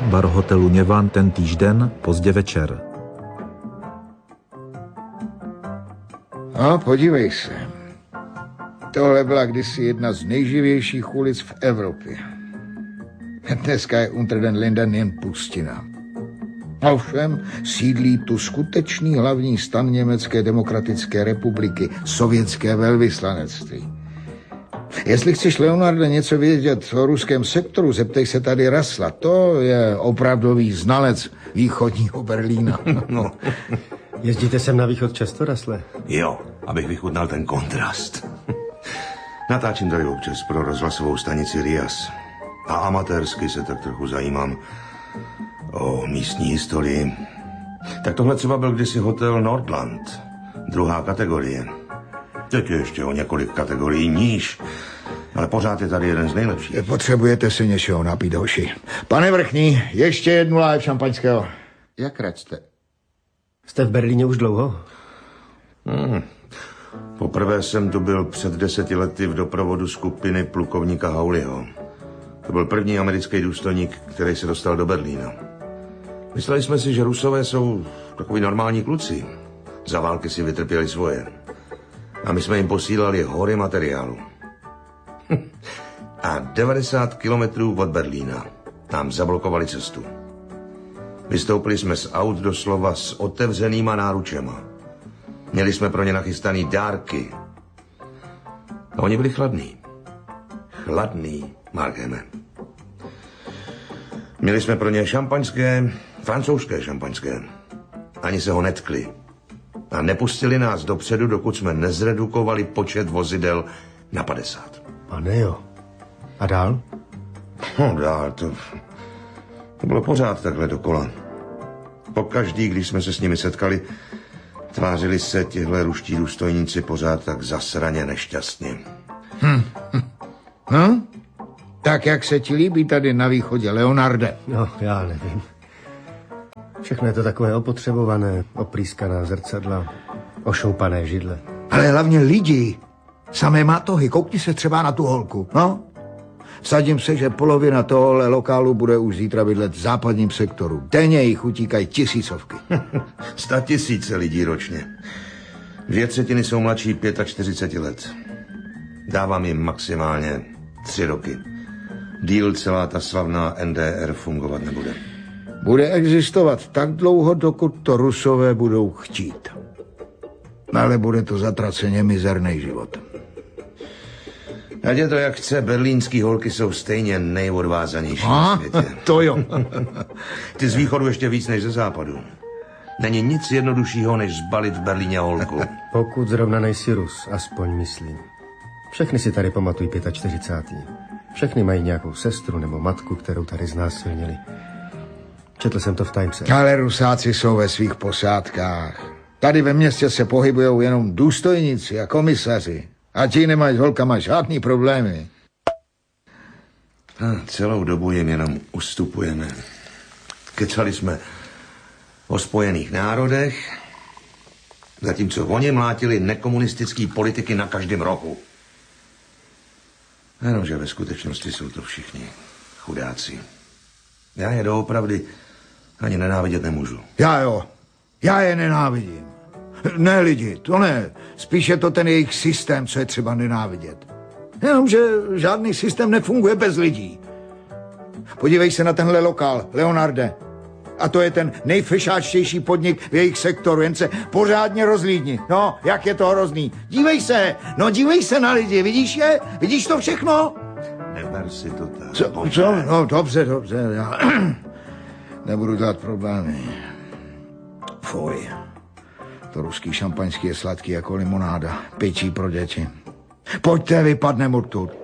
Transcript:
bar hotelu Něvan ten týžden, pozdě večer. No, podívej se. Tohle byla kdysi jedna z nejživějších ulic v Evropě. Dneska je unter den Linden jen pustina. Ovšem sídlí tu skutečný hlavní stan Německé demokratické republiky, sovětské velvyslanectví. Jestli chceš, Leonarde, něco vědět o ruském sektoru, zeptej se tady Rasla. To je opravdový znalec východního Berlína. No. Jezdíte sem na východ často, Rasle? Jo, abych vychutnal ten kontrast. Natáčím tady občas pro rozhlasovou stanici Rias. A amatérsky se tak trochu zajímám o místní historii. Tak tohle třeba byl kdysi hotel Nordland. 2. kategorie. Teď je ještě o několik kategorií níž. Ale pořád je tady jeden z nejlepších. Potřebujete si něčeho napít, hoši. Pane Vrchní, ještě 1 láhev šampaňského. Jak jste? Jste v Berlíně už dlouho? Poprvé jsem tu byl před 10 lety v doprovodu skupiny plukovníka Hawleyho. To byl první americký důstojník, který se dostal do Berlína. Mysleli jsme si, že Rusové jsou takový normální kluci. Za války si vytrpěli svoje. A my jsme jim posílali hory materiálu. A 90 kilometrů od Berlína nám zablokovali cestu. Vystoupili jsme z aut doslova s otevřenýma náručema. Měli jsme pro ně nachystaný dárky. A oni byli chladný. Chladný, Markeme. Měli jsme pro ně šampaňské, francouzské šampaňské. Ani se ho netkli. A nepustili nás dopředu, dokud jsme nezredukovali počet vozidel na 50. Pane jo. A dál? No dál, to bylo pořád takhle dokola. Pokaždý, když jsme se s nimi setkali, tvářili se tihle ruští důstojníci pořád tak zasraně nešťastně. Tak jak se ti líbí tady na východě, Leonarde? No, já nevím. Všechno je to takové opotřebované, oprýskaná zrcadla, ošoupané židle. Ale hlavně lidi, samé matohy, koukni se třeba na tu holku, no? Vsadím se, že polovina tohohle lokálu bude už zítra bydlet v západním sektoru. Denně jich utíkají tisícovky. 100 000 lidí ročně. 2/3 jsou mladší 45 let. Dávám jim maximálně 3 roky. Díl celá ta slavná NDR fungovat nebude. Bude existovat tak dlouho, dokud to Rusové budou chtít. Ale bude to zatraceně mizerný život. Ať je to jak chce, berlínský holky jsou stejně nejodvázanější na světě. To jo. Ty z východu ještě víc než ze západu. Není nic jednoduššího, než zbalit v Berlíně holku. Pokud zrovna nejsi Rus, aspoň myslím. Všechny si tady pamatují 45. Všechny mají nějakou sestru nebo matku, kterou tady znásilnili. Četl jsem to v Timese. Ale Rusáci jsou ve svých posádkách. Tady ve městě se pohybujou jenom důstojníci a komisaři. A ti nemají s holkama žádný problémy. Celou dobu jim jenom ustupujeme. Kecali jsme o Spojených národech, zatímco oni mlátili nekomunistický politiky na každém rohu. Jenomže ve skutečnosti jsou to všichni chudáci. Já je doopravdy ani nenávidět nemůžu. Já jo. Já je nenávidím. Ne lidi, to ne. Spíše to ten jejich systém, co je třeba nenávidět. Jenomže žádný systém nefunguje bez lidí. Podívej se na tenhle lokál, Leonarde. A to je ten nejfešáčtější podnik v jejich sektoru, jen se pořádně rozlídni. No, jak je to hrozný. Dívej se, dívej se na lidi, vidíš je? Vidíš to všechno? Neber si to tak. Co? No, dobře, já nebudu dělat problémy. Fuj. To ruský šampaňský je sladký jako limonáda. Pičí pro děti. Pojďte, vypadneme odtud.